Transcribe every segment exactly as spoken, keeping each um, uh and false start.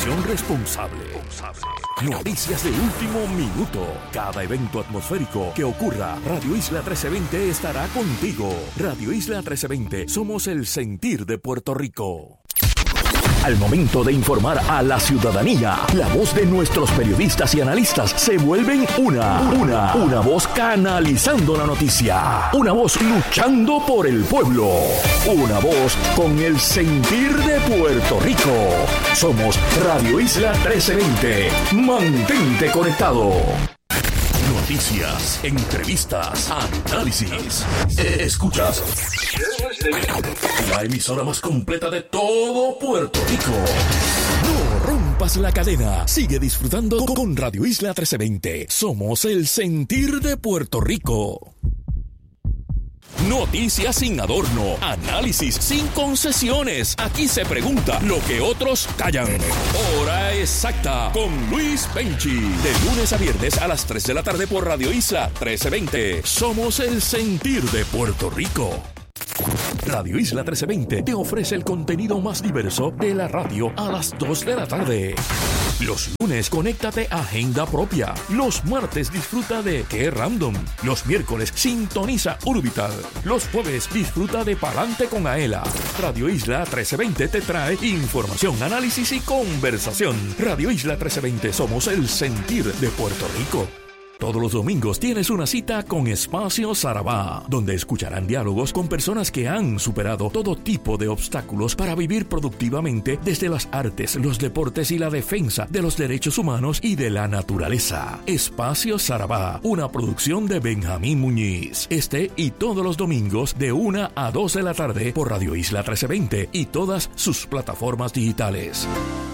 Información responsable. Noticias de último minuto. Cada evento atmosférico que ocurra, Radio Isla trece veinte estará contigo. Radio Isla trece veinte, somos el sentir de Puerto Rico. Al momento de informar a la ciudadanía, la voz de nuestros periodistas y analistas se vuelven una, una, una voz canalizando la noticia, una voz luchando por el pueblo, una voz con el sentir de Puerto Rico. Somos Radio Isla trece veinte. Mantente conectado. Noticias, entrevistas, análisis. Escuchas la emisora más completa de todo Puerto Rico. No rompas la cadena. Sigue disfrutando con Radio Isla trece veinte. Somos el sentir de Puerto Rico. Noticias sin adorno, análisis sin concesiones. Aquí se pregunta lo que otros callan. Hora exacta con Luis Penchi. De lunes a viernes a las tres de la tarde por Radio Isla trece veinte. Somos el sentir de Puerto Rico. Radio Isla trece veinte te ofrece el contenido más diverso de la radio a las dos de la tarde. Los lunes, conéctate a Agenda Propia. Los martes, disfruta de Qué Random. Los miércoles, sintoniza Urbital. Los jueves, disfruta de Palante con Aela. Radio Isla trece veinte te trae información, análisis y conversación. Radio Isla trece veinte, somos el sentir de Puerto Rico. Todos los domingos tienes una cita con Espacio Sarabá, donde escucharán diálogos con personas que han superado todo tipo de obstáculos para vivir productivamente desde las artes, los deportes y la defensa de los derechos humanos y de la naturaleza. Espacio Sarabá, una producción de Benjamín Muñiz. Este y todos los domingos de una a dos de la tarde por Radio Isla trece veinte y todas sus plataformas digitales.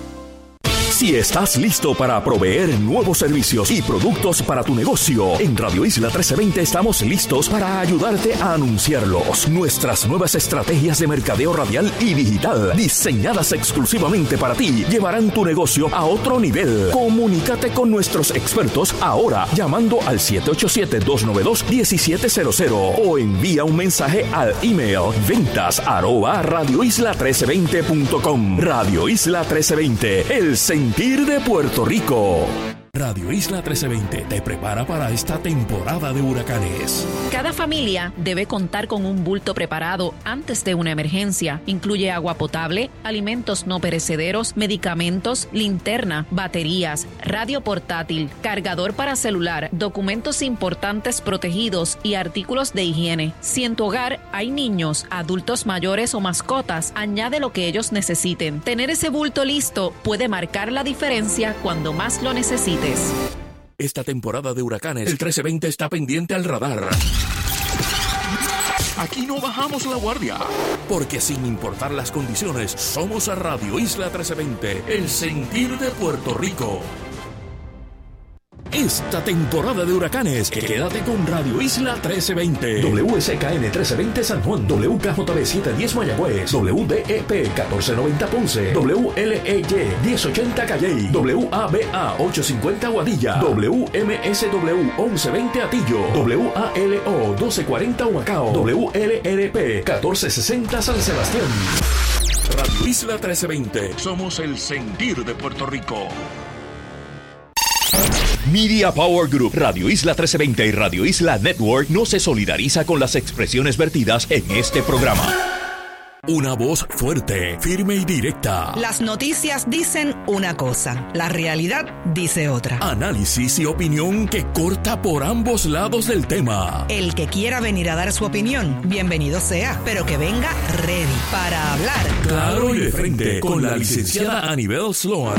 Si estás listo para proveer nuevos servicios y productos para tu negocio, en Radio Isla trece veinte estamos listos para ayudarte a anunciarlos. Nuestras nuevas estrategias de mercadeo radial y digital, diseñadas exclusivamente para ti, llevarán tu negocio a otro nivel. Comunícate con nuestros expertos ahora llamando al siete ocho siete, dos nueve dos, uno siete cero cero o envía un mensaje al email ventas arroba radio isla trece veinte punto com. Radio Isla trece veinte, el sentir de Puerto Rico. Radio Isla trece veinte te prepara para esta temporada de huracanes. Cada familia debe contar con un bulto preparado antes de una emergencia. Incluye agua potable, alimentos no perecederos, medicamentos, linterna, baterías, radio portátil, cargador para celular, documentos importantes protegidos y artículos de higiene. Si en tu hogar hay niños, adultos mayores o mascotas, añade lo que ellos necesiten. Tener ese bulto listo puede marcar la diferencia cuando más lo necesites. Esta temporada de huracanes, el trece veinte está pendiente al radar. Aquí no bajamos la guardia, porque sin importar las condiciones, somos a Radio Isla trece veinte, el sentir de Puerto Rico. Esta temporada de huracanes, quédate con Radio Isla trece veinte. W S K N trece veinte San Juan, W K J B setecientos diez Mayagüez, W D E P catorce noventa Ponce, W L E Y diez ochenta Calley, W A B A ochocientos cincuenta Guadilla, W M S W once veinte Atillo, W A L O doce cuarenta Humacao, W L R P catorce sesenta San Sebastián. Radio Isla trece veinte, somos el sentir de Puerto Rico. Media Power Group, Radio Isla trece veinte y Radio Isla Network no se solidariza con las expresiones vertidas en este programa. Una voz fuerte, firme y directa. Las noticias dicen una cosa, la realidad dice otra. Análisis y opinión que corta por ambos lados del tema. El que quiera venir a dar su opinión, bienvenido sea, pero que venga ready para hablar. Claro y de frente, con la licenciada Anibel Sloan.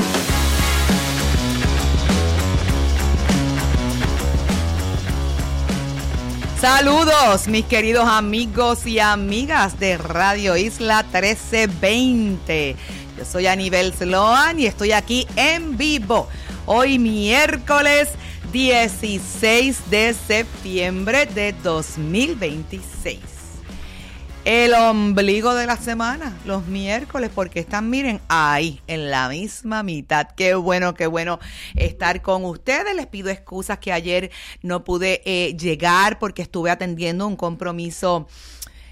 Saludos, mis queridos amigos y amigas de Radio Isla trece veinte. Yo soy Anibel Sloan y estoy aquí en vivo. Hoy miércoles dieciséis de septiembre de dos mil veintiséis. El ombligo de la semana, los miércoles, porque están, miren, ahí, en la misma mitad. Qué bueno, qué bueno estar con ustedes. Les pido excusas que ayer no pude eh, llegar porque estuve atendiendo un compromiso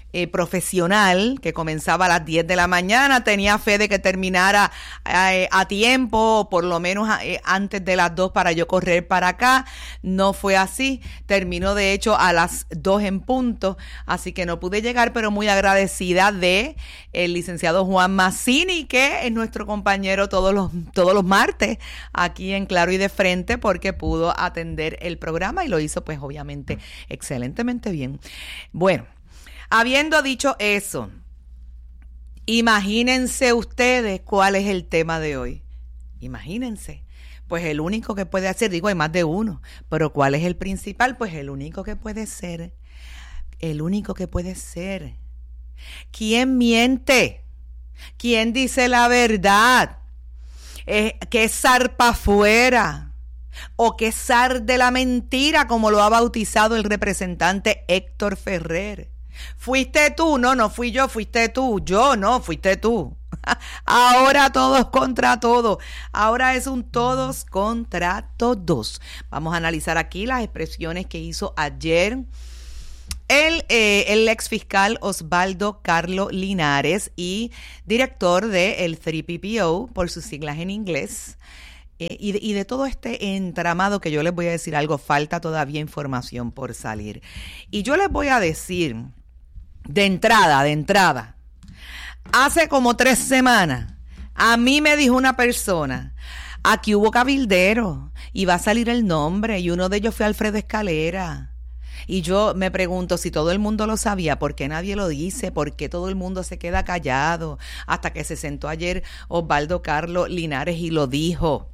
eh, profesional que comenzaba a las diez de la mañana. Tenía fe de que terminara eh, a tiempo, por lo menos eh, antes de las dos para yo correr para acá. No fue así. Terminó de hecho a las dos en punto, así que no pude llegar, pero muy agradecida de el licenciado Juan Mazzini, que es nuestro compañero todos los, todos los martes aquí en Claro y de Frente, porque pudo atender el programa y lo hizo pues obviamente excelentemente bien. Bueno, habiendo dicho eso, imagínense ustedes cuál es el tema de hoy. Imagínense. Pues el único que puede hacer, digo, hay más de uno, pero ¿cuál es el principal? Pues el único que puede ser, el único que puede ser. ¿Quién miente? ¿Quién dice la verdad? Eh, ¿Qué zarpa afuera? ¿O qué zar de la mentira, como lo ha bautizado el representante Héctor Ferrer? ¿Fuiste tú? No, no fui yo, fuiste tú. Yo no, fuiste tú. Ahora todos contra todos. Ahora es un todos contra todos. Vamos a analizar aquí las expresiones que hizo ayer el, eh, el ex fiscal Osvaldo Carlos Linares y director del tres P P O, por sus siglas en inglés. Eh, y, de, y de todo este entramado que yo les voy a decir algo, falta todavía información por salir. Y yo les voy a decir de entrada, de entrada, hace como tres semanas, a mí me dijo una persona, aquí hubo cabildero y va a salir el nombre, y uno de ellos fue Alfredo Escalera. Y yo me pregunto, si todo el mundo lo sabía, ¿por qué nadie lo dice? ¿Por qué todo el mundo se queda callado? Hasta que se sentó ayer Osvaldo Carlos Linares y lo dijo.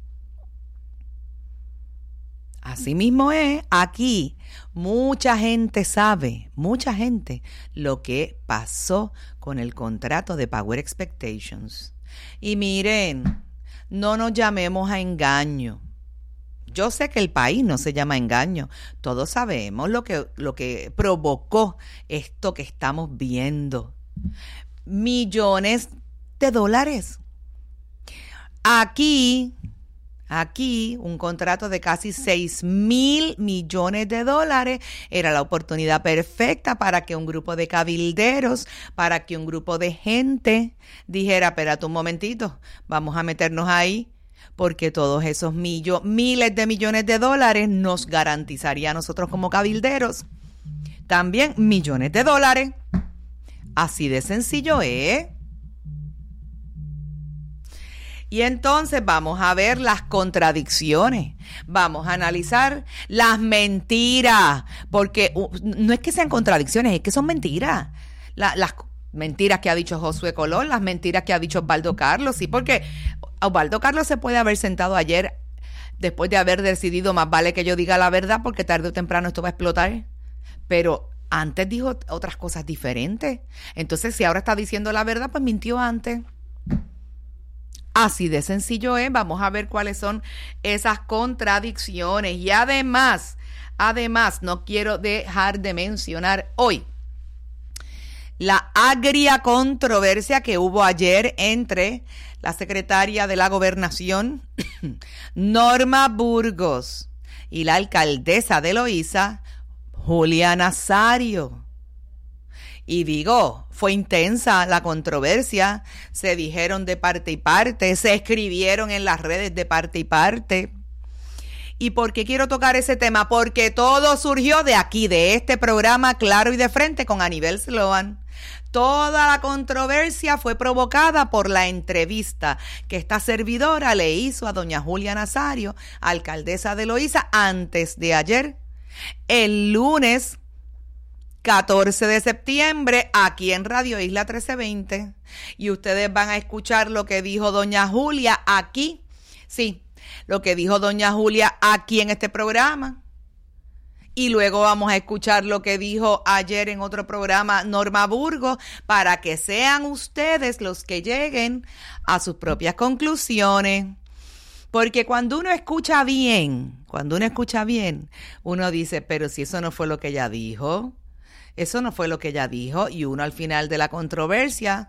Así mismo es, aquí mucha gente sabe, mucha gente, lo que pasó con el contrato de Power Expectations. Y miren, no nos llamemos a engaño. Yo sé que el país no se llama engaño. Todos sabemos lo que, lo que provocó esto que estamos viendo. Millones de dólares. Aquí... Aquí, un contrato de casi seis mil millones de dólares era la oportunidad perfecta para que un grupo de cabilderos, para que un grupo de gente dijera, espérate un momentito, vamos a meternos ahí, porque todos esos millo, miles de millones de dólares nos garantizaría a nosotros como cabilderos también millones de dólares. Así de sencillo es. Y entonces vamos a ver las contradicciones, vamos a analizar las mentiras, porque uh, no es que sean contradicciones, es que son mentiras. La, las mentiras que ha dicho Josué Colón, las mentiras que ha dicho Osvaldo Carlos, sí, porque Osvaldo Carlos se puede haber sentado ayer después de haber decidido, más vale que yo diga la verdad, porque tarde o temprano esto va a explotar, pero antes dijo otras cosas diferentes. Entonces, si ahora está diciendo la verdad, pues mintió antes. Así de sencillo es. Vamos a ver cuáles son esas contradicciones. Y además, además, no quiero dejar de mencionar hoy la agria controversia que hubo ayer entre la secretaria de la Gobernación, Norma Burgos, y la alcaldesa de Loíza, Julia Nazario. Y digo, fue intensa la controversia, se dijeron de parte y parte, se escribieron en las redes de parte y parte. ¿Y por qué quiero tocar ese tema? Porque todo surgió de aquí, de este programa Claro y de Frente con Anibel Sloan. Toda la controversia fue provocada por la entrevista que esta servidora le hizo a doña Julia Nazario, alcaldesa de Loíza, antes de ayer, el lunes catorce de septiembre, aquí en Radio Isla trece veinte. Y ustedes van a escuchar lo que dijo doña Julia aquí. Sí, lo que dijo doña Julia aquí en este programa. Y luego vamos a escuchar lo que dijo ayer en otro programa Norma Burgos, para que sean ustedes los que lleguen a sus propias conclusiones. Porque cuando uno escucha bien, cuando uno escucha bien, uno dice, pero si eso no fue lo que ella dijo, eso no fue lo que ella dijo, y uno al final de la controversia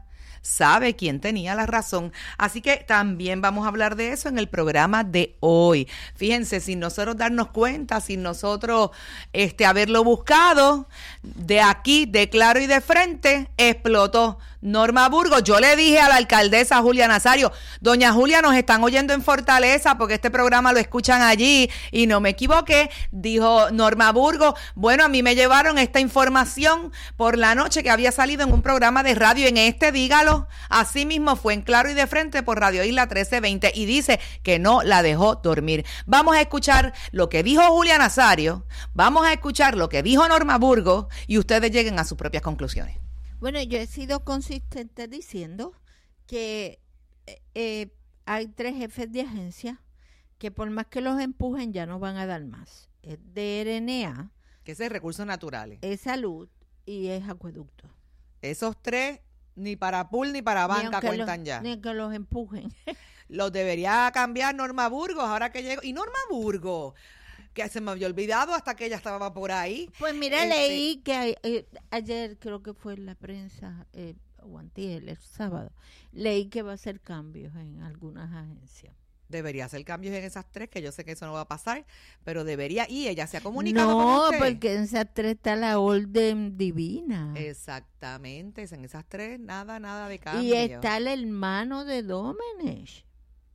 sabe quién tenía la razón. Así que también vamos a hablar de eso en el programa de hoy. Fíjense, sin nosotros darnos cuenta, sin nosotros este, haberlo buscado, de aquí, de claro y de frente, explotó Norma Burgos. Yo le dije a la alcaldesa Julia Nazario, doña Julia, nos están oyendo en Fortaleza porque este programa lo escuchan allí y no me equivoqué. Dijo Norma Burgos, bueno, a mí me llevaron esta información por la noche que había salido en un programa de radio, en este, dígalo, así mismo fue en claro y de frente por Radio Isla trece veinte, y dice que no la dejó dormir. Vamos a escuchar lo que dijo Julia Nazario, vamos a escuchar lo que dijo Norma Burgos y ustedes lleguen a sus propias conclusiones. Bueno, yo he sido consistente diciendo que eh, hay tres jefes de agencia que por más que los empujen ya no van a dar más. Es D R N A, que es recursos naturales, es salud y es acueducto. Esos tres ni para pool ni para banca ni cuentan los, ya. Ni que los empujen. Los debería cambiar Norma Burgos ahora que llegó. Y Norma Burgos, que se me había olvidado hasta que ella estaba por ahí. Pues mira, este, leí que eh, ayer creo que fue en la prensa, eh, o antier, el sábado, leí que va a hacer cambios en algunas agencias. Debería hacer cambios en esas tres, que yo sé que eso no va a pasar, pero debería, y ella se ha comunicado no, con usted. No, porque en esas tres está la orden divina. Exactamente, en esas tres nada, nada de cambio. Y está el hermano de Domenech.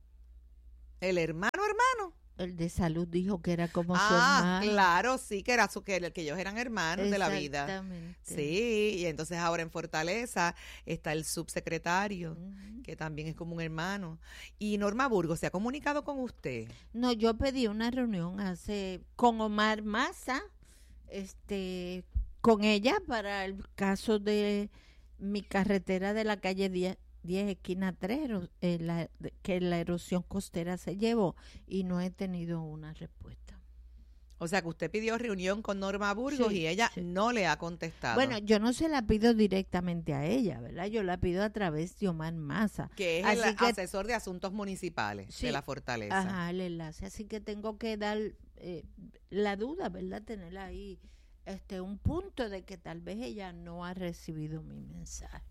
¿El hermano, hermano? El de salud dijo que era como ah, su hermano. Ah, claro, sí, que era su que, que ellos eran hermanos de la vida. Exactamente. Sí, y entonces ahora en Fortaleza está el subsecretario, uh-huh, que también es como un hermano. Y Norma Burgos, ¿se ha comunicado con usted? No, yo pedí una reunión hace con Omar Maza, este, con ella para el caso de mi carretera de la calle diez, esquina tres, eh, la, que la erosión costera se llevó, y no he tenido una respuesta. O sea que usted pidió reunión con Norma Burgos, sí, y ella sí. no le ha contestado. Bueno, yo no se la pido directamente a ella, ¿verdad? Yo la pido a través de Omar Maza, que es Así el que, asesor de asuntos municipales, sí, de la Fortaleza. Ajá, el enlace. Así que tengo que dar eh, la duda, ¿verdad? Tener ahí este un punto de que tal vez ella no ha recibido mi mensaje.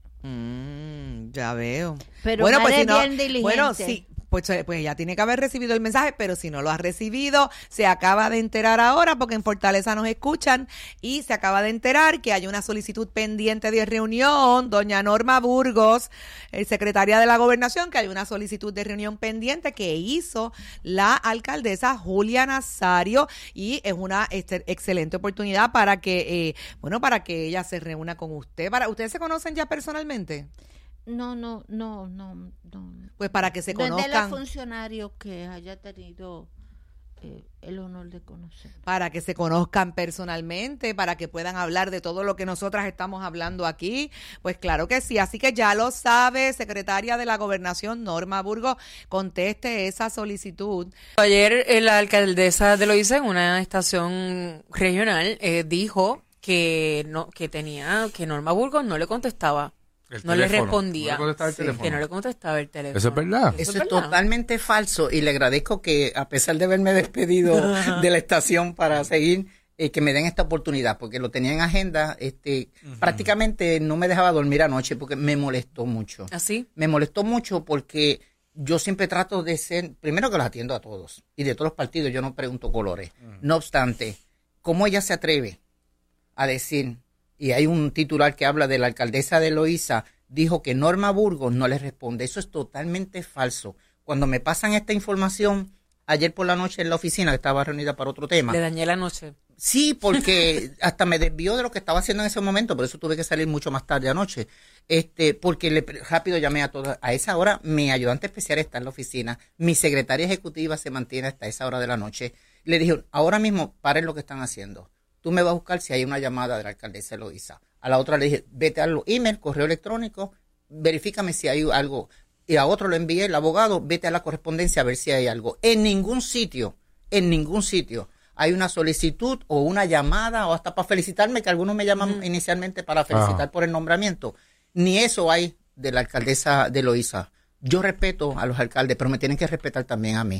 Mm, ya veo. Pero bueno, pues si no, bien diligente. Bueno, sí, pues, pues ella tiene que haber recibido el mensaje, pero si no lo ha recibido, se acaba de enterar ahora, porque en Fortaleza nos escuchan, y se acaba de enterar que hay una solicitud pendiente de reunión, doña Norma Burgos, eh, secretaria de la Gobernación, que hay una solicitud de reunión pendiente que hizo la alcaldesa Julia Nazario, y es una este, excelente oportunidad para que, eh, bueno, para que ella se reúna con usted. Para, ¿ustedes se conocen ya personalmente? No, no, no, no, no. Pues para que se conozcan. Desde los funcionarios que haya tenido eh, el honor de conocer. Para que se conozcan personalmente, para que puedan hablar de todo lo que nosotras estamos hablando aquí. Pues claro que sí, así que ya lo sabe, secretaria de la Gobernación Norma Burgos, conteste esa solicitud. Ayer eh, la alcaldesa de Loíza, en una estación regional, eh, dijo que no, que tenía, que Norma Burgos no le contestaba. El no teléfono, le respondía, no le el sí, teléfono. que no le contestaba el teléfono. Eso es verdad. Eso, Eso es, es verdad. totalmente falso, y le agradezco que, a pesar de haberme despedido de la estación para seguir, eh, que me den esta oportunidad, porque lo tenía en agenda, este, uh-huh. prácticamente no me dejaba dormir anoche porque me molestó mucho. ¿Así? Me molestó mucho porque yo siempre trato de ser, primero que los atiendo a todos, y de todos los partidos yo no pregunto colores. Uh-huh. No obstante, ¿cómo ella se atreve a decir... Y hay un titular que habla de la alcaldesa de Loíza, dijo que Norma Burgos no le responde. Eso es totalmente falso. Cuando me pasan esta información, ayer por la noche en la oficina, que estaba reunida para otro tema. Le dañé la noche. Sí, porque hasta me desvió de lo que estaba haciendo en ese momento, por eso tuve que salir mucho más tarde anoche. Este, porque le, rápido llamé a todas. A esa hora, mi ayudante especial está en la oficina, mi secretaria ejecutiva se mantiene hasta esa hora de la noche. Le dije, ahora mismo paren lo que están haciendo. Tú me vas a buscar si hay una llamada de la alcaldesa de Loíza. A la otra le dije, vete a los email, correo electrónico, verifícame si hay algo. Y a otro le envié, el abogado, vete a la correspondencia a ver si hay algo. En ningún sitio, en ningún sitio hay una solicitud o una llamada, o hasta para felicitarme, que algunos me llaman mm. inicialmente para felicitar ah. por el nombramiento. Ni eso hay de la alcaldesa de Loíza. Yo respeto a los alcaldes, pero me tienen que respetar también a mí.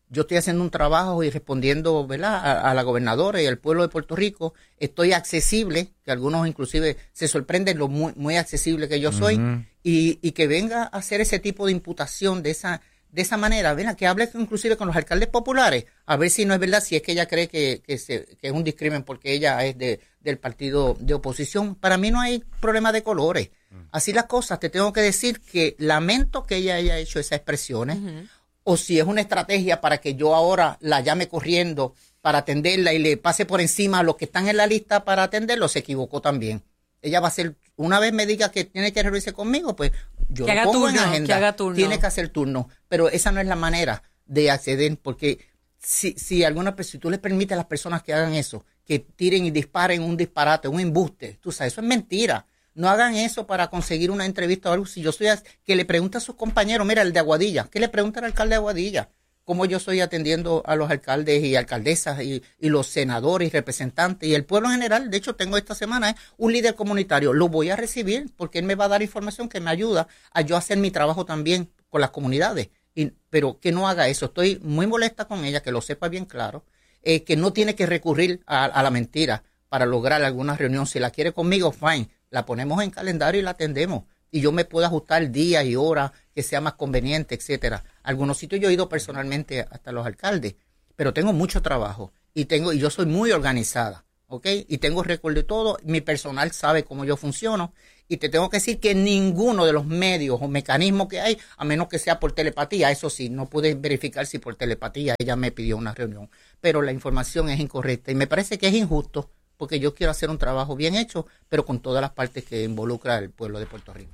yo estoy haciendo un trabajo y respondiendo, ¿verdad?, a, a la gobernadora y al pueblo de Puerto Rico. Estoy accesible, que algunos inclusive se sorprenden lo muy, muy accesible que yo soy, uh-huh. y, y que venga a hacer ese tipo de imputación de esa de esa manera, venga, que hable inclusive con los alcaldes populares, a ver si no es verdad, si es que ella cree que, que, se, que es un discrimen porque ella es de, del partido de oposición. Para mí no hay problema de colores. Uh-huh. Así las cosas, te tengo que decir que lamento que ella haya hecho esas expresiones, uh-huh. o si es una estrategia para que yo ahora la llame corriendo para atenderla y le pase por encima a los que están en la lista para atenderlo, se equivocó también. Ella va a ser, una vez me diga que tiene que reunirse conmigo, pues yo que lo haga pongo turno, en agenda. Que haga turno. Tiene que hacer turno, pero esa no es la manera de acceder, porque si, si alguna si tú le permites a las personas que hagan eso, que tiren y disparen un disparate, un embuste, tú sabes, eso es mentira. No hagan eso para conseguir una entrevista o algo. Si yo soy, que le pregunte a sus compañeros, mira, el de Aguadilla, ¿qué le pregunta al alcalde de Aguadilla? Cómo yo estoy atendiendo a los alcaldes y alcaldesas y, y los senadores y representantes y el pueblo en general. De hecho, tengo esta semana ¿eh? un líder comunitario. Lo voy a recibir porque él me va a dar información que me ayuda a yo hacer mi trabajo también con las comunidades. Y, pero que no haga eso. Estoy muy molesta con ella, que lo sepa bien claro, eh, que no tiene que recurrir a, a la mentira para lograr alguna reunión. Si la quiere conmigo, fine. La ponemos en calendario y la atendemos. Y yo me puedo ajustar días y horas que sea más conveniente, etcétera. Algunos sitios yo he ido personalmente hasta los alcaldes, pero tengo mucho trabajo y tengo y yo soy muy organizada, ¿ok? Y tengo récord de todo, mi personal sabe cómo yo funciono y te tengo que decir que ninguno de los medios o mecanismos que hay, a menos que sea por telepatía, eso sí, no pude verificar si por telepatía ella me pidió una reunión, pero la información es incorrecta y me parece que es injusto porque yo quiero hacer un trabajo bien hecho, pero con todas las partes que involucra el pueblo de Puerto Rico.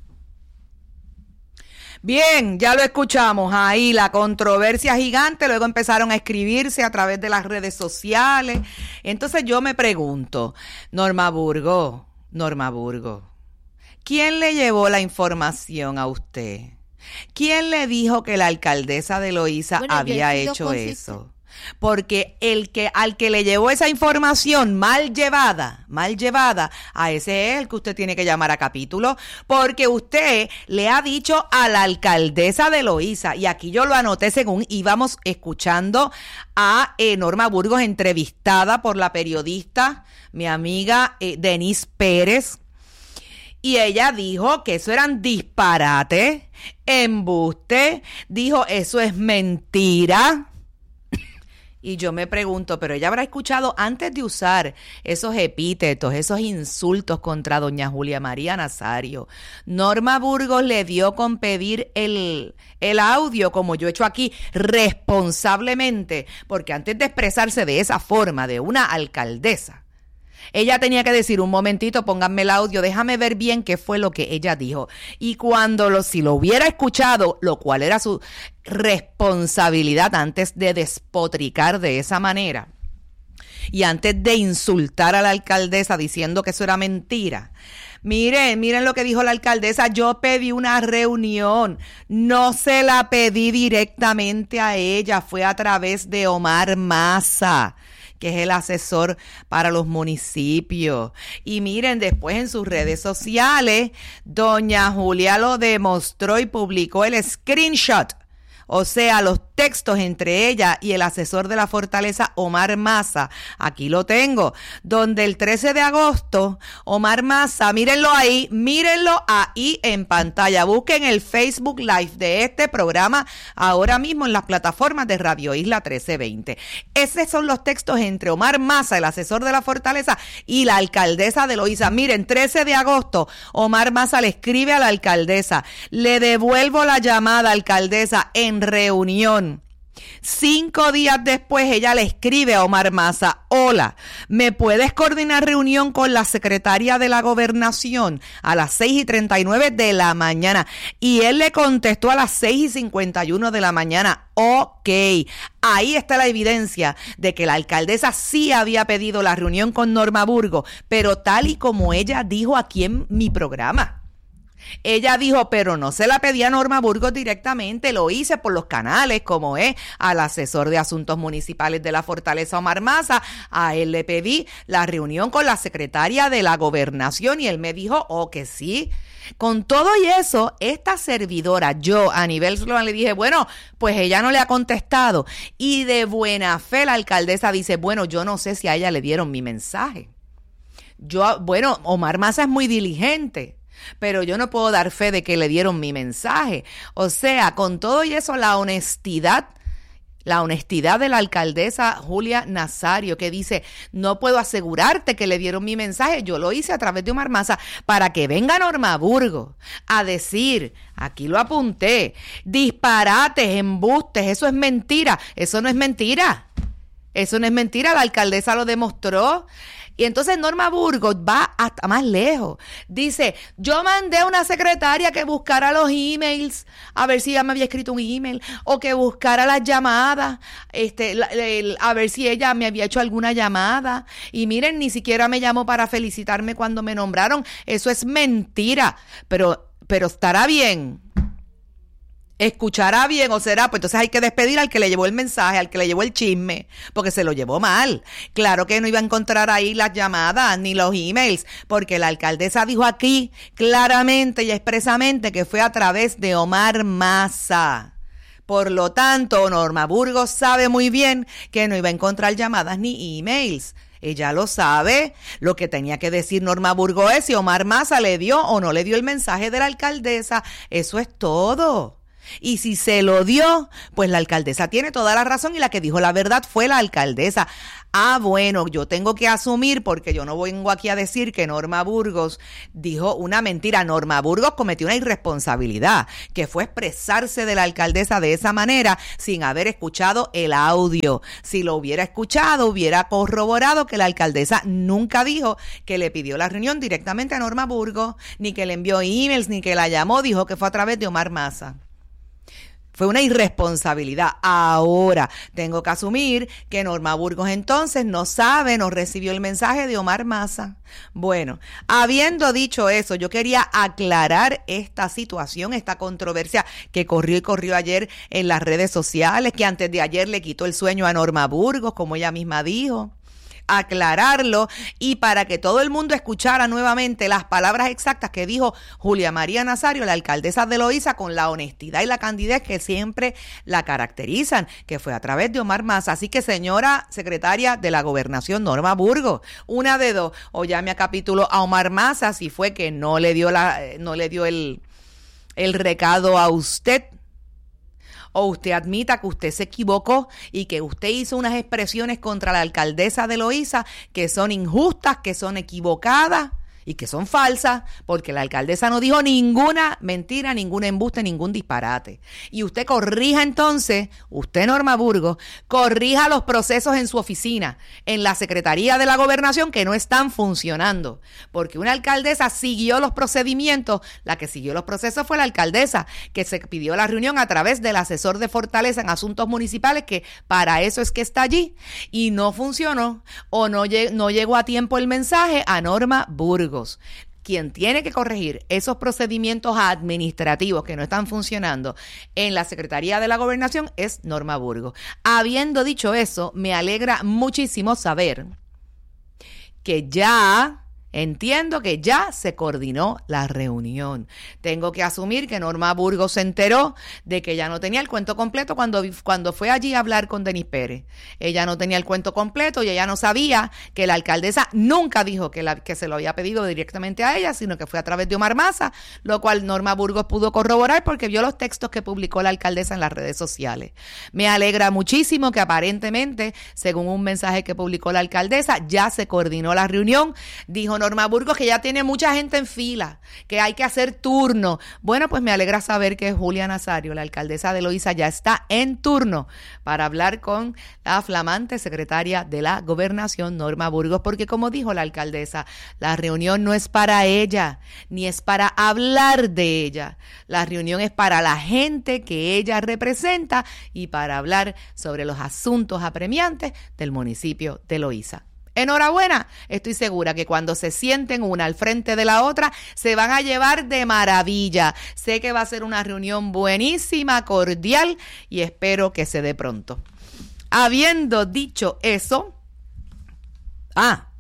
Bien, ya lo escuchamos ahí, la controversia gigante, luego empezaron a escribirse a través de las redes sociales. Entonces yo me pregunto, Norma Burgos, Norma Burgos, ¿quién le llevó la información a usted? ¿Quién le dijo que la alcaldesa de Loíza bueno, había hecho consiste. eso? Porque el que al que le llevó esa información mal llevada, mal llevada, a ese es el que usted tiene que llamar a capítulo, porque usted le ha dicho a la alcaldesa de Loíza, y aquí yo lo anoté según íbamos escuchando a eh, Norma Burgos entrevistada por la periodista, mi amiga eh, Denise Pérez, y ella dijo que eso eran disparates, embuste, dijo eso es mentira. Y yo me pregunto, pero ella habrá escuchado antes de usar esos epítetos, esos insultos contra doña Julia María Nazario. Norma Burgos le dio con pedir el, el audio, como yo he hecho aquí, responsablemente, porque antes de expresarse de esa forma de una alcaldesa, ella tenía que decir, un momentito, pónganme el audio, déjame ver bien qué fue lo que ella dijo. Y cuando lo, si lo hubiera escuchado, lo cual era su responsabilidad antes de despotricar de esa manera, y antes de insultar a la alcaldesa diciendo que eso era mentira, miren, miren lo que dijo la alcaldesa, yo pedí una reunión, no se la pedí directamente a ella, fue a través de Omar Maza, que es el asesor para los municipios. Y miren, después en sus redes sociales, doña Julia lo demostró y publicó el screenshot, o sea, los textos entre ella y el asesor de la fortaleza, Omar Maza. Aquí lo tengo, donde el trece de agosto, Omar Maza, mírenlo ahí, mírenlo ahí en pantalla. Busquen el Facebook Live de este programa ahora mismo en las plataformas de Radio Isla trece veinte. Esos son los textos entre Omar Maza, el asesor de la fortaleza, y la alcaldesa de Loíza. Miren, trece de agosto, Omar Maza le escribe a la alcaldesa, le devuelvo la llamada, alcaldesa, en reunión. Cinco días después ella le escribe a Omar Maza, hola, ¿me puedes coordinar reunión con la secretaria de la gobernación a las seis y treinta y nueve de la mañana? Y él le contestó a las seis y cincuenta y uno de la mañana, ok. Ahí está la evidencia de que la alcaldesa sí había pedido la reunión con Norma Burgos, pero tal y como ella dijo aquí en mi programa. Ella dijo, pero no se la pedí a Norma Burgos directamente, lo hice por los canales, como es al asesor de asuntos municipales de la Fortaleza, Omar Maza. A él le pedí la reunión con la secretaria de la gobernación y él me dijo, oh, que sí, Con todo y eso, esta servidora, yo, Anibel Sloan, le dije, bueno, pues ella no le ha contestado. Y de buena fe la alcaldesa dice, bueno, yo no sé si a ella le dieron mi mensaje. Yo, bueno, Omar Maza es muy diligente, pero yo no puedo dar fe de que le dieron mi mensaje. O sea, con todo y eso, la honestidad La honestidad de la alcaldesa Julia Nazario, que dice, no puedo asegurarte que le dieron mi mensaje, yo lo hice a través de Omar Maza, para que venga Norma Burgos a decir, aquí lo apunté, disparates, embustes, eso es mentira, eso no es mentira, eso no es mentira, la alcaldesa lo demostró. Y entonces Norma Burgos va hasta más lejos. Dice, yo mandé a una secretaria que buscara los emails, a ver si ella me había escrito un email, o que buscara las llamadas, este, la, el, a ver si ella me había hecho alguna llamada. Y miren, ni siquiera me llamó para felicitarme cuando me nombraron. Eso es mentira. Pero, pero estará bien. Escuchará bien o será, pues entonces hay que despedir al que le llevó el mensaje, al que le llevó el chisme, porque se lo llevó mal. Claro que no iba a encontrar ahí las llamadas ni los emails, porque la alcaldesa dijo aquí claramente y expresamente que fue a través de Omar Maza. Por lo tanto, Norma Burgos sabe muy bien que no iba a encontrar llamadas ni emails. Ella lo sabe. Lo que tenía que decir Norma Burgos es si Omar Maza le dio o no le dio el mensaje de la alcaldesa. Eso es todo. Y si se lo dio, pues la alcaldesa tiene toda la razón y la que dijo la verdad fue la alcaldesa. Ah, bueno, yo tengo que asumir, porque yo no vengo aquí a decir que Norma Burgos dijo una mentira. Norma Burgos cometió una irresponsabilidad, que fue expresarse de la alcaldesa de esa manera sin haber escuchado el audio. Si lo hubiera escuchado, hubiera corroborado que la alcaldesa nunca dijo que le pidió la reunión directamente a Norma Burgos, ni que le envió emails, ni que la llamó, dijo que fue a través de Omar Maza. Fue una irresponsabilidad. Ahora tengo que asumir que Norma Burgos entonces no sabe, no recibió el mensaje de Omar Maza. Bueno, habiendo dicho eso, yo quería aclarar esta situación, esta controversia que corrió y corrió ayer en las redes sociales, que antes de ayer le quitó el sueño a Norma Burgos, como ella misma dijo. Aclararlo y para que todo el mundo escuchara nuevamente las palabras exactas que dijo Julia María Nazario, la alcaldesa de Loíza, con la honestidad y la candidez que siempre la caracterizan, que fue a través de Omar Maza. Así que, señora secretaria de la Gobernación, Norma Burgos, una de dos, o llame a capítulo a Omar Maza si fue que no le dio la, no le dio el, el recado a usted, o usted admita que usted se equivocó y que usted hizo unas expresiones contra la alcaldesa de Loíza que son injustas, que son equivocadas y que son falsas, porque la alcaldesa no dijo ninguna mentira, ningún embuste, ningún disparate. Y usted corrija entonces, usted Norma Burgos, corrija los procesos en su oficina, en la Secretaría de la Gobernación, que no están funcionando, porque una alcaldesa siguió los procedimientos, la que siguió los procesos fue la alcaldesa, que se pidió la reunión a través del asesor de Fortaleza en asuntos municipales, que para eso es que está allí, y no funcionó, o no, lleg- no llegó a tiempo el mensaje a Norma Burgos. Quien tiene que corregir esos procedimientos administrativos que no están funcionando en la Secretaría de la Gobernación es Norma Burgos. Habiendo dicho eso, me alegra muchísimo saber que ya... Entiendo que ya se coordinó la reunión. Tengo que asumir que Norma Burgos se enteró de que ella no tenía el cuento completo cuando, cuando fue allí a hablar con Denis Pérez. Ella no tenía el cuento completo y ella no sabía que la alcaldesa nunca dijo que, la, que se lo había pedido directamente a ella, sino que fue a través de Omar Maza, lo cual Norma Burgos pudo corroborar porque vio los textos que publicó la alcaldesa en las redes sociales. Me alegra muchísimo que aparentemente, según un mensaje que publicó la alcaldesa, ya se coordinó la reunión. Dijo Norma Burgos que ya tiene mucha gente en fila, que hay que hacer turno. Bueno, pues me alegra saber que Julia Nazario, la alcaldesa de Loíza, ya está en turno para hablar con la flamante secretaria de la Gobernación, Norma Burgos, porque como dijo la alcaldesa, la reunión no es para ella, ni es para hablar de ella. La reunión es para la gente que ella representa y para hablar sobre los asuntos apremiantes del municipio de Loíza. Enhorabuena, estoy segura que cuando se sienten una al frente de la otra se van a llevar de maravilla. Sé que va a ser una reunión buenísima, cordial y espero que se dé pronto. Habiendo dicho eso, ah,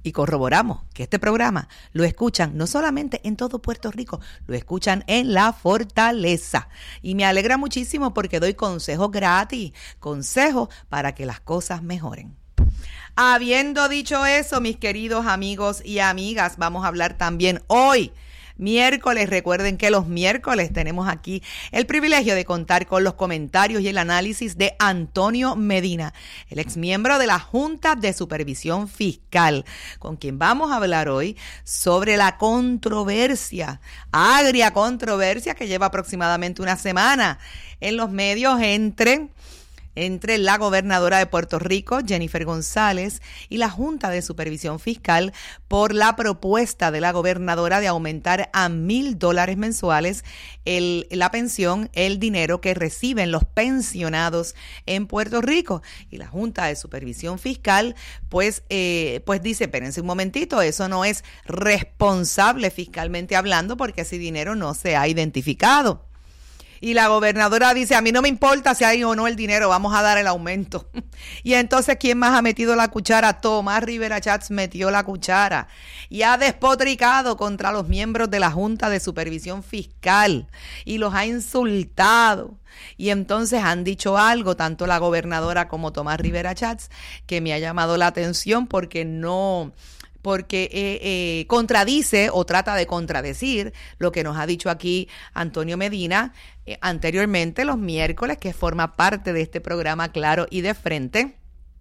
Y corroboramos que este programa lo escuchan no solamente en todo Puerto Rico, lo escuchan en La Fortaleza. Y me alegra muchísimo porque doy consejos gratis, consejos para que las cosas mejoren. Habiendo dicho eso, mis queridos amigos y amigas, vamos a hablar también hoy, miércoles. Recuerden que los miércoles tenemos aquí el privilegio de contar con los comentarios y el análisis de Antonio Medina, el exmiembro de la Junta de Supervisión Fiscal, con quien vamos a hablar hoy sobre la controversia, agria controversia que lleva aproximadamente una semana en los medios entre... entre la gobernadora de Puerto Rico, Jennifer González, y la Junta de Supervisión Fiscal por la propuesta de la gobernadora de aumentar a mil dólares mensuales el, la pensión, el dinero que reciben los pensionados en Puerto Rico. Y la Junta de Supervisión Fiscal, pues, eh, pues dice, espérense un momentito, eso no es responsable fiscalmente hablando porque ese dinero no se ha identificado. Y la gobernadora dice, a mí no me importa si hay o no el dinero, vamos a dar el aumento. Y entonces, ¿quién más ha metido la cuchara? Tomás Rivera Chats metió la cuchara y ha despotricado contra los miembros de la Junta de Supervisión Fiscal y los ha insultado. Y entonces han dicho algo, tanto la gobernadora como Tomás Rivera Chats, que me ha llamado la atención porque no... porque eh, eh, contradice o trata de contradecir lo que nos ha dicho aquí Antonio Medina eh, anteriormente los miércoles, que forma parte de este programa Claro y de Frente.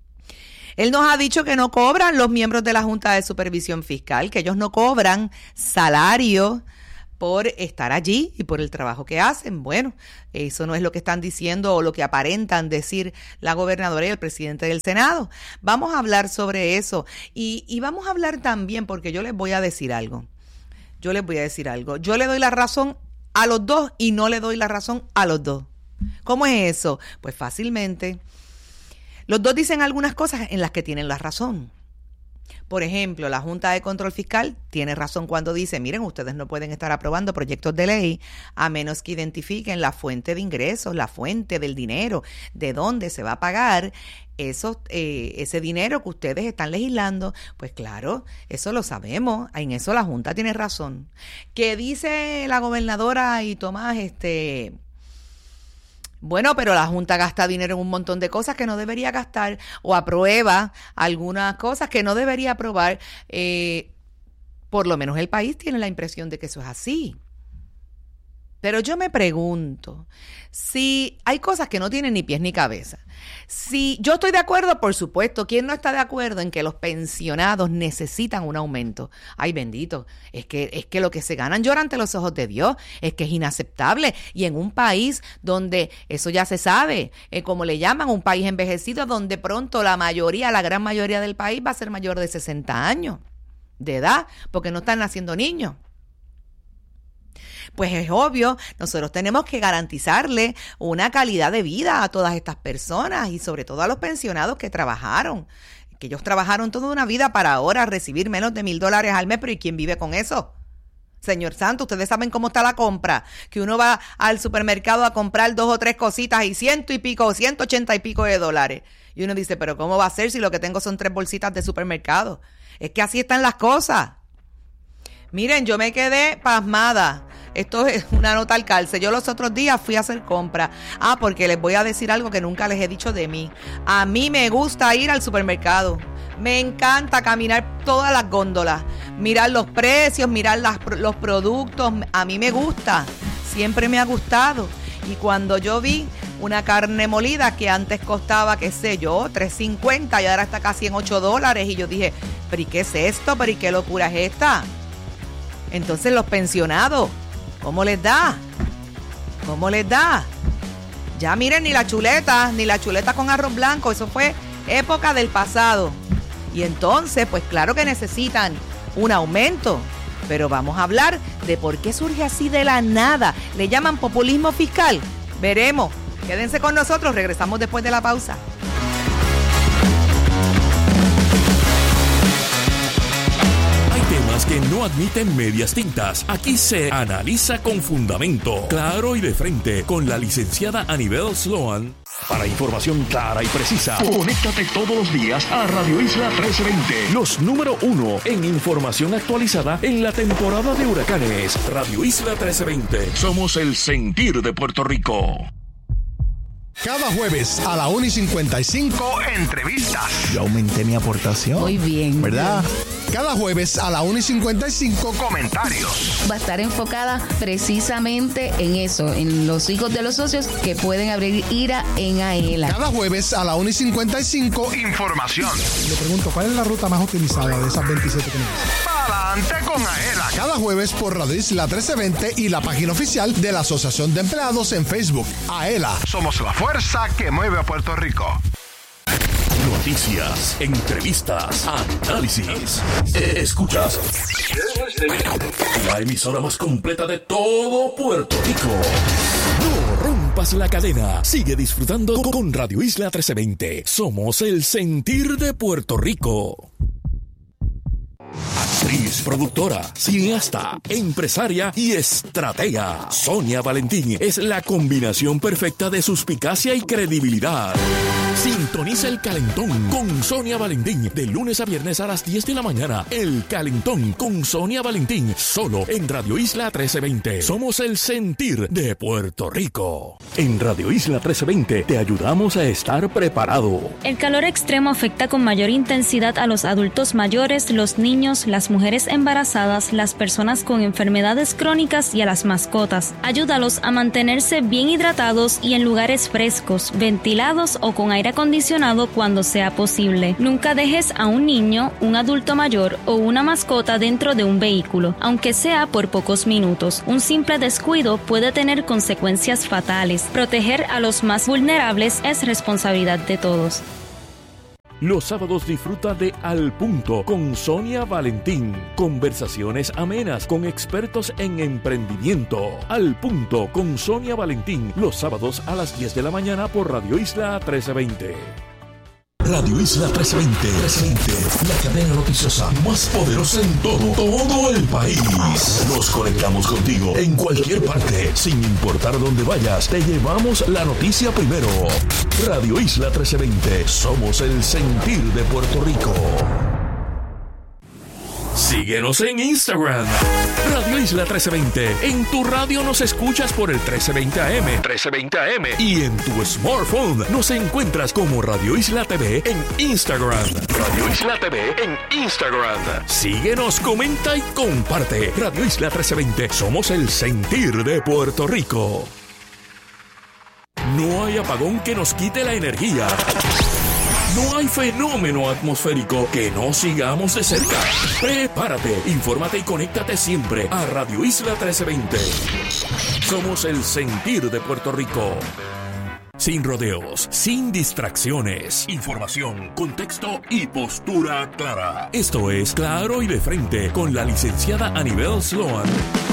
Él nos ha dicho que no cobran los miembros de la Junta de Supervisión Fiscal, que ellos no cobran salario por estar allí y por el trabajo que hacen. Bueno, eso no es lo que están diciendo o lo que aparentan decir la gobernadora y el presidente del Senado. Vamos a hablar sobre eso y, y vamos a hablar también, porque yo les voy a decir algo. Yo les voy a decir algo. Yo le doy la razón a los dos y no le doy la razón a los dos. ¿Cómo es eso? Pues fácilmente. Los dos dicen algunas cosas en las que tienen la razón. Por ejemplo, la Junta de Control Fiscal tiene razón cuando dice, miren, ustedes no pueden estar aprobando proyectos de ley a menos que identifiquen la fuente de ingresos, la fuente del dinero, de dónde se va a pagar eso, eh, ese dinero que ustedes están legislando. Pues claro, eso lo sabemos, en eso la Junta tiene razón. ¿Qué dice la gobernadora y Tomás? Este... Bueno, pero la Junta gasta dinero en un montón de cosas que no debería gastar o aprueba algunas cosas que no debería aprobar. Eh, por lo menos el país tiene la impresión de que eso es así. Pero yo me pregunto si hay cosas que no tienen ni pies ni cabeza. Si yo estoy de acuerdo, por supuesto, ¿quién no está de acuerdo en que los pensionados necesitan un aumento? Ay, bendito, es que, es que lo que se ganan llora ante los ojos de Dios, es que es inaceptable. Y en un país donde eso ya se sabe, eh, como le llaman, un país envejecido, donde pronto la mayoría, la gran mayoría del país va a ser mayor de sesenta años de edad, porque no están naciendo niños. Pues es obvio, nosotros tenemos que garantizarle una calidad de vida a todas estas personas y sobre todo a los pensionados que trabajaron, que ellos trabajaron toda una vida para ahora recibir menos de mil dólares al mes, pero ¿y quién vive con eso? Señor Santo, ustedes saben cómo está la compra, que uno va al supermercado a comprar dos o tres cositas y ciento y pico, ciento ochenta y pico de dólares. Y uno dice, pero ¿cómo va a ser si lo que tengo son tres bolsitas de supermercado? Es que así están las cosas. Miren, yo me quedé pasmada. Esto es una nota al calce. Yo los otros días fui a hacer compra. Ah, porque les voy a decir algo que nunca les he dicho de mí. A mí me gusta ir al supermercado. Me encanta caminar todas las góndolas, mirar los precios, mirar las, los productos. A mí me gusta. Siempre me ha gustado. Y cuando yo vi una carne molida que antes costaba, qué sé yo, tres cincuenta y ahora está casi en ocho dólares. Y yo dije, ¿pero y qué es esto? ¿Pero y qué locura es esta? Entonces los pensionados, ¿cómo les da? ¿Cómo les da? Ya miren, ni la chuleta, ni la chuleta con arroz blanco, eso fue época del pasado. Y entonces, pues claro que necesitan un aumento. Pero vamos a hablar de por qué surge así de la nada. ¿Le llaman populismo fiscal? Veremos. Quédense con nosotros, regresamos después de la pausa. Temas que no admiten medias tintas. Aquí se analiza con fundamento, claro y de frente, con la licenciada Anibel Sloan. Para información clara y precisa, conéctate todos los días a Radio Isla trece veinte. Los número uno en información actualizada en la temporada de huracanes. Radio Isla trece veinte. Somos el sentir de Puerto Rico. Cada jueves a la una y cincuenta y cinco, entrevistas. Yo aumenté mi aportación. Muy bien. ¿Verdad? Cada jueves a la una y cincuenta y cinco, comentarios. Va a estar enfocada precisamente en eso, en los hijos de los socios que pueden abrir IRA en AELA. Cada jueves a la una y cincuenta y cinco, información. Le pregunto, ¿cuál es la ruta más utilizada de esas veintisiete que me dicen? Adelante con AELA. Cada jueves por Radio Isla trece veinte y la página oficial de la Asociación de Empleados en Facebook. AELA. Somos la fuerza que mueve a Puerto Rico. Noticias, entrevistas, análisis. Escuchas la emisora más completa de todo Puerto Rico. No rompas la cadena. Sigue disfrutando con Radio Isla trece veinte. Somos el sentir de Puerto Rico. Actriz, productora, cineasta, empresaria y estratega. Sonia Valentín es la combinación perfecta de suspicacia y credibilidad. Sintoniza El Calentón con Sonia Valentín de lunes a viernes a las diez de la mañana. El Calentón con Sonia Valentín, solo en Radio Isla trece veinte. Somos el sentir de Puerto Rico. En Radio Isla trece veinte te ayudamos a estar preparado. El calor extremo afecta con mayor intensidad a los adultos mayores, los niños, las mujeres embarazadas, las personas con enfermedades crónicas y a las mascotas. Ayúdalos a mantenerse bien hidratados y en lugares frescos, ventilados o con aire acondicionado cuando sea posible. Nunca dejes a un niño, un adulto mayor o una mascota dentro de un vehículo, aunque sea por pocos minutos. Un simple descuido puede tener consecuencias fatales. Proteger a los más vulnerables es responsabilidad de todos. Los sábados disfruta de Al Punto con Sonia Valentín. Conversaciones amenas con expertos en emprendimiento. Al Punto con Sonia Valentín. Los sábados a las diez de la mañana por Radio Isla trece veinte. Radio Isla trece veinte, presente, la cadena noticiosa más poderosa en todo, todo el país. Nos conectamos contigo en cualquier parte, sin importar dónde vayas, te llevamos la noticia primero. Radio Isla trece veinte, somos el sentir de Puerto Rico. Síguenos en Instagram, Radio Isla trece veinte. En tu radio nos escuchas por el trece veinte A M, trece veinte A M. Y en tu smartphone nos encuentras como Radio Isla T V en Instagram. Radio Isla T V en Instagram. Síguenos, comenta y comparte. Radio Isla trece veinte, somos el sentir de Puerto Rico. No hay apagón que nos quite la energía. No hay fenómeno atmosférico que no sigamos de cerca. Prepárate, infórmate y conéctate siempre a Radio Isla trece veinte. Somos el sentir de Puerto Rico. Sin rodeos, sin distracciones. Información, contexto y postura clara. Esto es Claro y de Frente con la licenciada Anibel Sloan.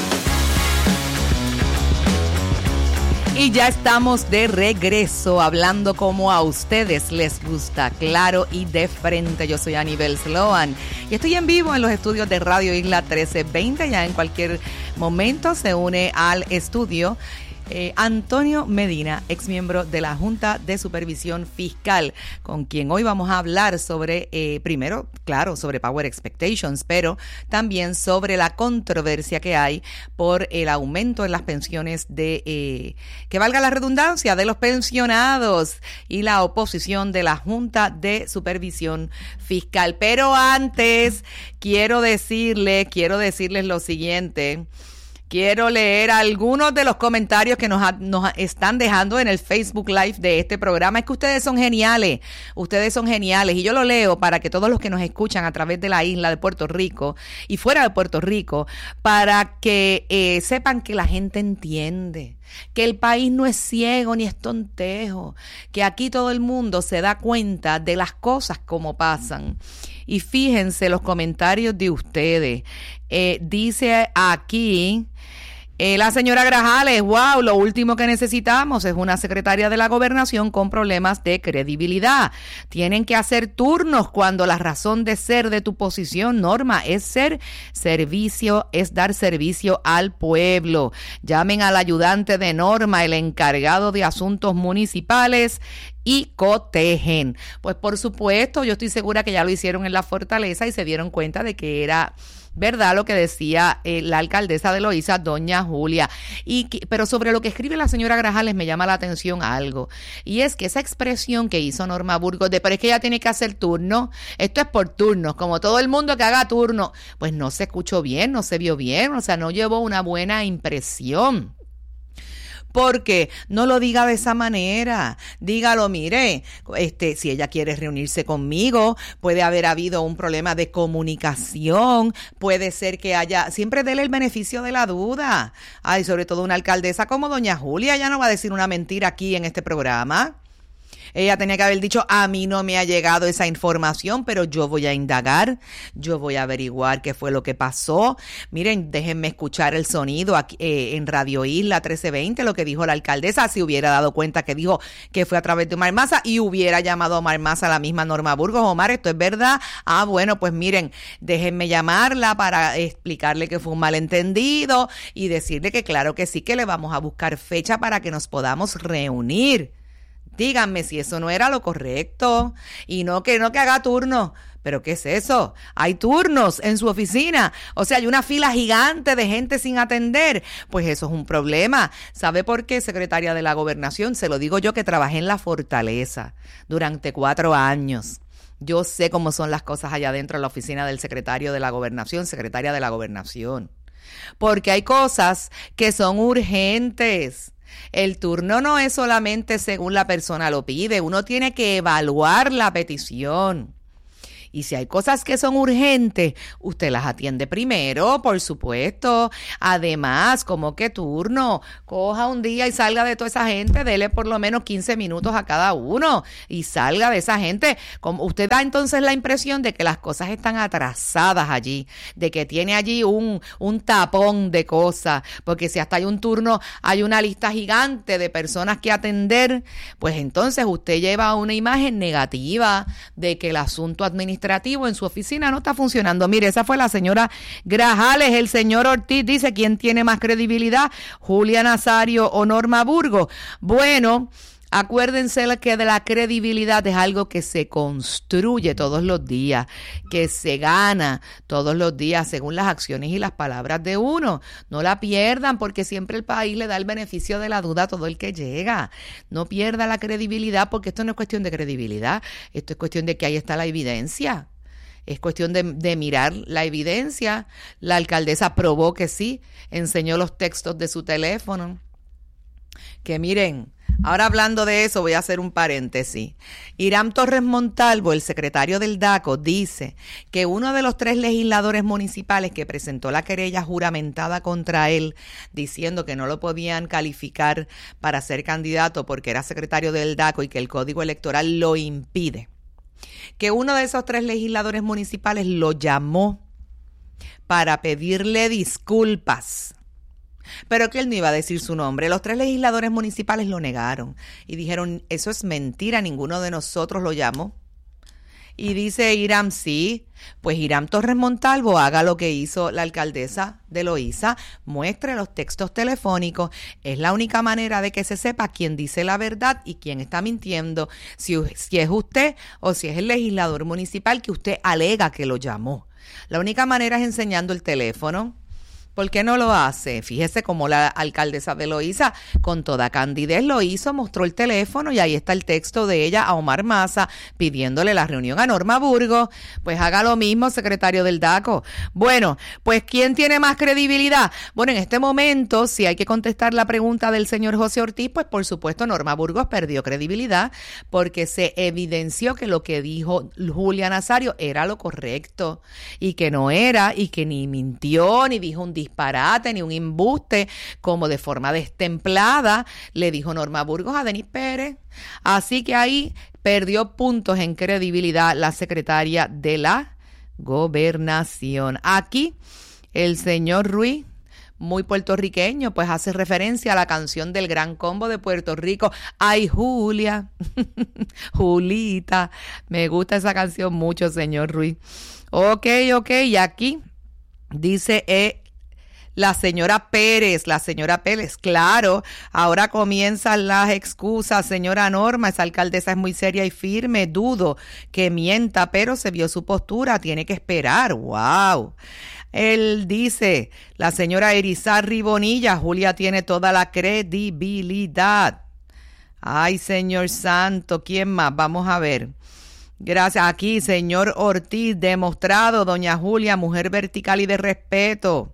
Y ya estamos de regreso hablando como a ustedes les gusta, claro y de frente. Yo soy Anibel Sloan y estoy en vivo en los estudios de Radio Isla trece veinte. Ya en cualquier momento se une al estudio Eh, Antonio Medina, ex miembro de la Junta de Supervisión Fiscal, con quien hoy vamos a hablar sobre, eh, primero, claro, sobre Power Expectations, pero también sobre la controversia que hay por el aumento en las pensiones de, eh, que valga la redundancia, de los pensionados y la oposición de la Junta de Supervisión Fiscal. Pero antes, quiero decirle, quiero decirles lo siguiente. Quiero leer algunos de los comentarios que nos, ha, nos están dejando en el Facebook Live de este programa. Es que ustedes son geniales, ustedes son geniales. Y yo lo leo para que todos los que nos escuchan a través de la isla de Puerto Rico y fuera de Puerto Rico, para que eh, sepan que la gente entiende, que el país no es ciego ni es tontejo, que aquí todo el mundo se da cuenta de las cosas como pasan. Y fíjense los comentarios de ustedes. Eh, dice aquí Eh, la señora Grajales, wow, lo último que necesitamos es una secretaria de la gobernación con problemas de credibilidad. Tienen que hacer turnos cuando la razón de ser de tu posición, Norma, es ser servicio, es dar servicio al pueblo. Llamen al ayudante de Norma, el encargado de asuntos municipales, y cotejen. Pues por supuesto, yo estoy segura que ya lo hicieron en la Fortaleza y se dieron cuenta de que era verdad lo que decía eh, la alcaldesa de Loíza, doña Julia. Y que, pero sobre lo que escribe la señora Grajales me llama la atención algo, y es que esa expresión que hizo Norma Burgos de pero es que ella tiene que hacer turno, esto es por turnos, como todo el mundo que haga turno, pues no se escuchó bien, no se vio bien, o sea, no llevó una buena impresión. Porque no lo diga de esa manera, dígalo, mire, este, si ella quiere reunirse conmigo, puede haber habido un problema de comunicación, puede ser que haya, siempre déle el beneficio de la duda. Ay, sobre todo una alcaldesa como doña Julia, ella no va a decir una mentira aquí en este programa. Ella tenía que haber dicho, a mí no me ha llegado esa información, pero yo voy a indagar, yo voy a averiguar qué fue lo que pasó. Miren, déjenme escuchar el sonido aquí, eh, en Radio Isla trece veinte, lo que dijo la alcaldesa, si hubiera dado cuenta que dijo que fue a través de Omar Maza y hubiera llamado a Omar Maza a la misma Norma Burgos. Omar, ¿esto es verdad? Ah, bueno, pues miren, déjenme llamarla para explicarle que fue un malentendido y decirle que claro que sí, que le vamos a buscar fecha para que nos podamos reunir. Díganme si eso no era lo correcto y no que no que haga turno. ¿Pero qué es eso? Hay turnos en su oficina. O sea, hay una fila gigante de gente sin atender. Pues eso es un problema. ¿Sabe por qué, secretaria de la Gobernación? Se lo digo yo que trabajé en la Fortaleza durante cuatro años. Yo sé cómo son las cosas allá adentro en la oficina del secretario de la Gobernación, secretaria de la Gobernación. Porque hay cosas que son urgentes. El turno no es solamente según la persona lo pide, uno tiene que evaluar la petición. Y si hay cosas que son urgentes, usted las atiende primero, por supuesto. Además, como que turno, coja un día y salga de toda esa gente, dele por lo menos quince minutos a cada uno y salga de esa gente. Como usted da entonces la impresión de que las cosas están atrasadas allí, de que tiene allí un, un tapón de cosas, porque si hasta hay un turno, hay una lista gigante de personas que atender, pues entonces usted lleva una imagen negativa de que el asunto administrativo en su oficina no está funcionando. Mire, esa fue la señora Grajales. El señor Ortiz dice, ¿quién tiene más credibilidad? ¿Julia Nazario o Norma Burgos? Bueno, acuérdense que de la credibilidad es algo que se construye todos los días, que se gana todos los días según las acciones y las palabras de uno. No la pierdan, porque siempre el país le da el beneficio de la duda a todo el que llega. No pierda la credibilidad, porque esto no es cuestión de credibilidad, esto es cuestión de que ahí está la evidencia. Es cuestión de, de mirar la evidencia. La alcaldesa probó que sí, enseñó los textos de su teléfono. Que miren, ahora hablando de eso, voy a hacer un paréntesis. Hiram Torres Montalvo, el secretario del DACO, dice que uno de los tres legisladores municipales que presentó la querella juramentada contra él, diciendo que no lo podían calificar para ser candidato porque era secretario del DACO y que el Código Electoral lo impide, que uno de esos tres legisladores municipales lo llamó para pedirle disculpas, pero que él no iba a decir su nombre. Los tres legisladores municipales lo negaron y dijeron, eso es mentira, ninguno de nosotros lo llamó. Y dice Hiram, sí, pues Hiram Torres Montalvo haga lo que hizo la alcaldesa de Loíza, muestre los textos telefónicos. Es la única manera de que se sepa quién dice la verdad y quién está mintiendo, si, si es usted o si es el legislador municipal que usted alega que lo llamó. La única manera es enseñando el teléfono. ¿Por qué no lo hace? Fíjese cómo la alcaldesa de Loíza, con toda candidez, lo hizo, mostró el teléfono y ahí está el texto de ella a Omar Maza pidiéndole la reunión a Norma Burgos. Pues haga lo mismo, secretario del DACO. Bueno, pues ¿quién tiene más credibilidad? Bueno, en este momento, si hay que contestar la pregunta del señor José Ortiz, pues por supuesto Norma Burgos perdió credibilidad porque se evidenció que lo que dijo Julia Nazario era lo correcto y que no era, y que ni mintió, ni dijo un disparate, ni un embuste, como de forma destemplada le dijo Norma Burgos a Denis Pérez. Así que ahí perdió puntos en credibilidad la secretaria de la Gobernación. Aquí el señor Ruiz muy puertorriqueño, pues hace referencia a la canción del Gran Combo de Puerto Rico. Ay, Julia, Julita, me gusta esa canción mucho, señor Ruiz. Ok, ok, y aquí dice eh, la señora Pérez, la señora Pérez, claro, ahora comienzan las excusas, señora Norma, esa alcaldesa es muy seria y firme, dudo que mienta, pero se vio su postura, tiene que esperar, wow. Él dice, la señora Erizarri Bonilla, Julia tiene toda la credibilidad. Ay, señor santo, ¿quién más? Vamos a ver. Gracias. Aquí, señor Ortiz, demostrado, doña Julia, mujer vertical y de respeto.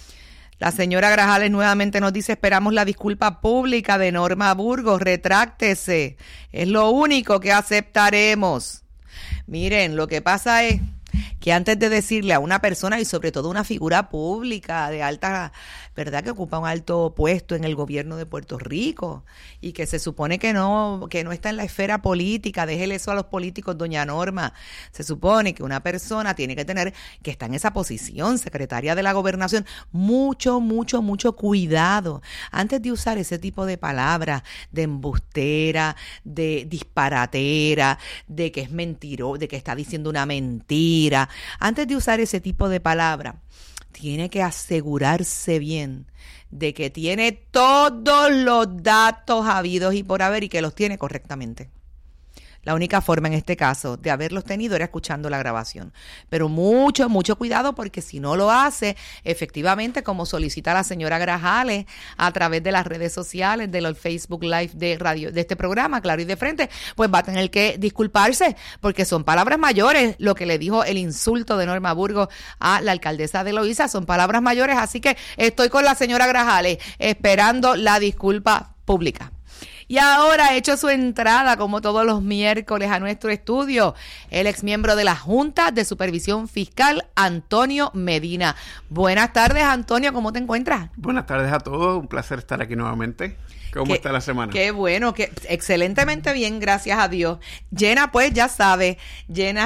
La señora Grajales nuevamente nos dice, esperamos la disculpa pública de Norma Burgos, retráctese. Es lo único que aceptaremos. Miren, lo que pasa es que antes de decirle a una persona y sobre todo una figura pública de alta, ¿verdad?, que ocupa un alto puesto en el gobierno de Puerto Rico y que se supone que no, que no está en la esfera política, déjele eso a los políticos, doña Norma, se supone que una persona tiene que tener, que está en esa posición, secretaria de la gobernación, mucho, mucho, mucho cuidado antes de usar ese tipo de palabras, de embustera, de disparatera, de que es mentiro, de que está diciendo una mentira. Antes de usar ese tipo de palabras, tiene que asegurarse bien de que tiene todos los datos habidos y por haber y que los tiene correctamente. La única forma en este caso de haberlos tenido era escuchando la grabación. Pero mucho, mucho cuidado porque si no lo hace, efectivamente, como solicita la señora Grajales a través de las redes sociales, de los Facebook Live de radio, de este programa, Claro y de Frente, pues va a tener que disculparse porque son palabras mayores. Lo que le dijo el insulto de Norma Burgos a la alcaldesa de Loíza son palabras mayores. Así que estoy con la señora Grajales esperando la disculpa pública. Y ahora ha hecho su entrada, como todos los miércoles, a nuestro estudio, el exmiembro de la Junta de Supervisión Fiscal, Antonio Medina. Buenas tardes, Antonio, ¿cómo te encuentras? Buenas tardes a todos, un placer estar aquí nuevamente. ¿Cómo qué, está la semana? Qué bueno, que excelentemente bien, gracias a Dios. Llena, pues, ya sabe, llena